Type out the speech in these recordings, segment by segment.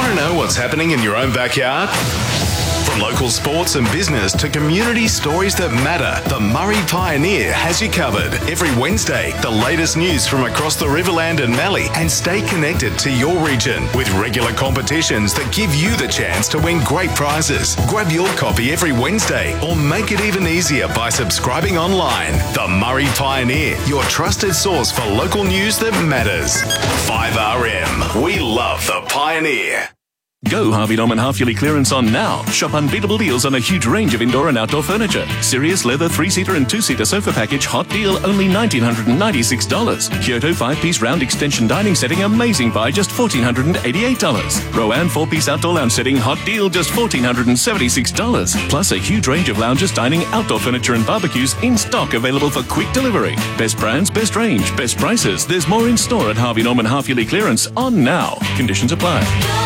Want to know what's happening in your own backyard? From local sports and business to community stories that matter, the Murray Pioneer has you covered. Every Wednesday, the latest news from across the Riverland and Mallee, and stay connected to your region with regular competitions that give you the chance to win great prizes. Grab your copy every Wednesday or make it even easier by subscribing online. The Murray Pioneer, your trusted source for local news that matters. 5RM. We love the Pioneer. Go Harvey Norman half-yearly clearance on now. Shop unbeatable deals on a huge range of indoor and outdoor furniture. Sirius leather 3-seater and 2-seater sofa package, hot deal, only $1,996. Kyoto 5-piece round extension dining setting, amazing buy, just $1,488. Rowan 4-piece outdoor lounge setting, hot deal, just $1,476. Plus a huge range of lounges, dining, outdoor furniture and barbecues in stock, available for quick delivery. Best brands, best range, best prices. There's more in store at Harvey Norman half-yearly clearance on now. Conditions apply.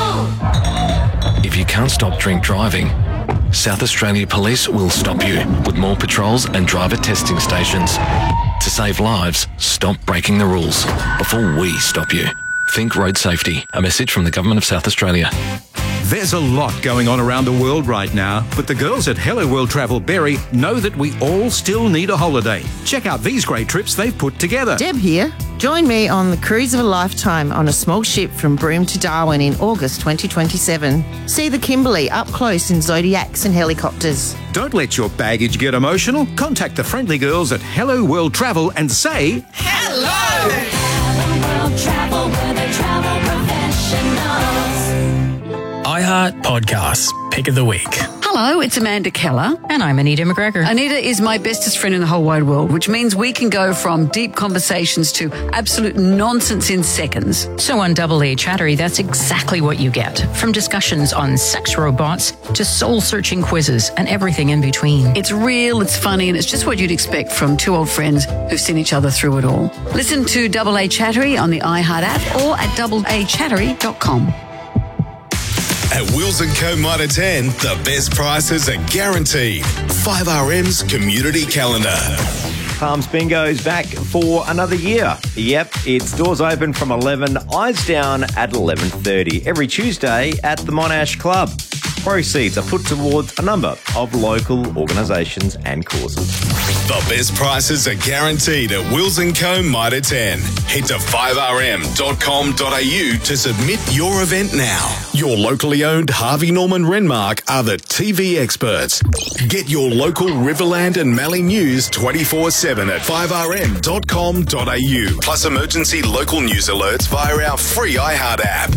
If you can't stop drink driving, South Australia Police will stop you with more patrols and driver testing stations. To save lives, stop breaking the rules before we stop you. Think road safety. A message from the Government of South Australia. There's a lot going on around the world right now, but the girls at Hello World Travel Berry know that we all still need a holiday. Check out these great trips they've put together. Deb here. Join me on the cruise of a lifetime on a small ship from Broome to Darwin in August 2027. See the Kimberley up close in Zodiacs and helicopters. Don't let your baggage get emotional. Contact the friendly girls at Hello World Travel and say hello! Hello World Travel, where they travel professionals. iHeart Podcasts, Pick of the Week. Hello, it's Amanda Keller. And I'm Anita McGregor. Anita is my bestest friend in the whole wide world, which means we can go from deep conversations to absolute nonsense in seconds. So on Double A Chattery, that's exactly what you get. From discussions on sex robots to soul-searching quizzes and everything in between. It's real, it's funny, and it's just what you'd expect from two old friends who've seen each other through it all. Listen to Double A Chattery on the iHeart app or at doubleachattery.com. At Wills & Co. Mitre 10, the best prices are guaranteed. 5RM's Community Calendar. Palms Bingo's back for another year. Yep, its doors open from 11, eyes down at 11:30 every Tuesday at the Monash Club. Proceeds are put towards a number of local organisations and causes. The best prices are guaranteed at Wills & Co. Mitre 10. Head to 5rm.com.au to submit your event now. Your locally owned Harvey Norman Renmark are the TV experts. Get your local Riverland and Mallee news 24/7 at 5rm.com.au. Plus emergency local news alerts via our free iHeart app.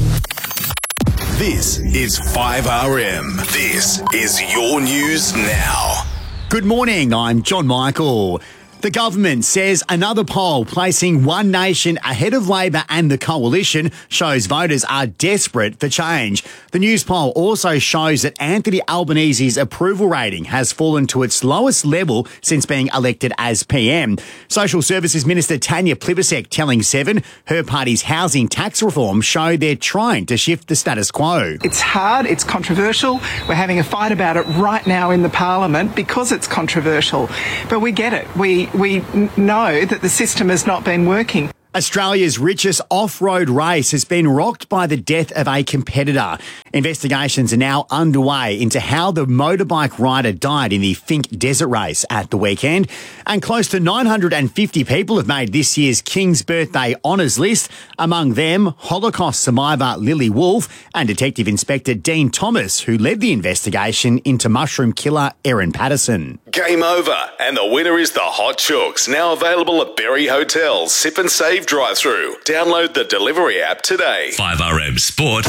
This is 5RM. This is your news now. Good morning, I'm John Michael. The government says another poll placing One Nation ahead of Labor and the Coalition shows voters are desperate for change. The news poll also shows that Anthony Albanese's approval rating has fallen to its lowest level since being elected as PM. Social Services Minister Tanya Plibersek telling Seven her party's housing tax reform show they're trying to shift the status quo. It's hard, it's controversial. We're having a fight about it right now in the Parliament because it's controversial. But we get it. We know that the system has not been working. Australia's richest off-road race has been rocked by the death of a competitor. Investigations are now underway into how the motorbike rider died in the Finke Desert Race at the weekend. And close to 950 people have made this year's King's Birthday Honours list. Among them, Holocaust survivor Lily Wolfe and Detective Inspector Dean Thomas, who led the investigation into mushroom killer Erin Patterson. Game over, and the winner is the Hot Chooks, now available at Berry Hotel Sip and Save drive-through. Download the delivery app today. 5RM Sport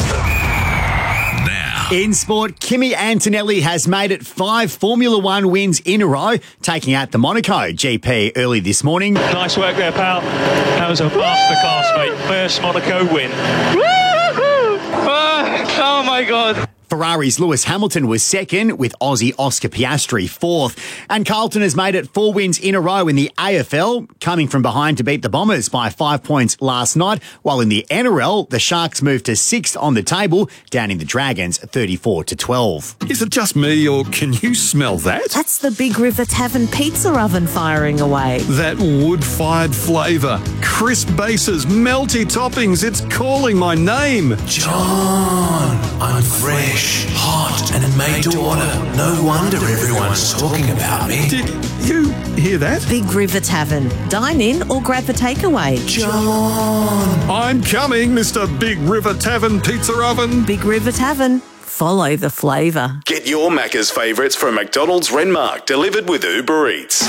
now. In sport, Kimi Antonelli has made it 5 Formula One wins in a row, taking out the Monaco GP early this morning. Nice work there, pal. That was a masterclass, mate. First Monaco win. Oh my God. Ferrari's Lewis Hamilton was second, with Aussie Oscar Piastri fourth. And Carlton has made it 4 wins in a row in the AFL, coming from behind to beat the Bombers by 5 points last night, while in the NRL, the Sharks moved to 6th on the table, downing the Dragons 34-12. Is it just me, or can you smell that? That's the Big River Tavern pizza oven firing away. That wood-fired flavour, crisp bases, melty toppings, it's calling my name. John, I'm fresh, hot and made to order. No wonder everyone's talking about me. Did you hear that? Big River Tavern. Dine in or grab the takeaway. John. I'm coming, Mr. Big River Tavern Pizza Oven. Big River Tavern. Follow the flavour. Get your Macca's favourites from McDonald's Renmark, delivered with Uber Eats.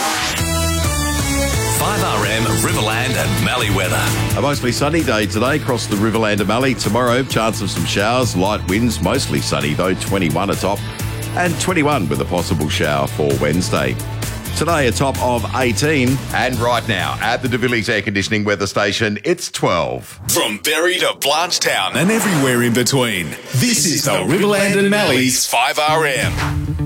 5RM, Riverland and Mallee weather. A mostly sunny day today across the Riverland and Mallee. Tomorrow, chance of some showers, light winds, mostly sunny though, 21 atop, and 21 with a possible shower for Wednesday. Today, a top of 18. And right now, at the De Villiers Air Conditioning Weather Station, it's 12. From Berry to Blanchetown and everywhere in between, this is the Riverland and Mallee's 5RM.